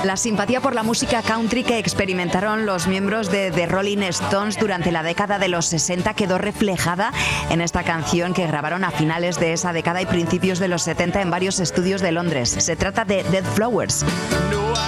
La simpatía por la música country que experimentaron los miembros de The Rolling Stones durante la década de los 60 quedó reflejada en esta canción que grabaron a finales de esa década y principios de los 70 en varios estudios de Londres. Se trata de Dead Flowers.